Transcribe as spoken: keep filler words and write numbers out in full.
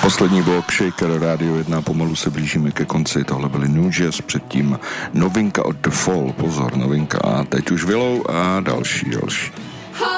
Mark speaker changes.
Speaker 1: Poslední blok Shaker Radio jedna, pomalu se blížíme ke konci, tohle byly New Jazz, předtím novinka od The Fall, pozor, novinka, a teď už Willow a další, další.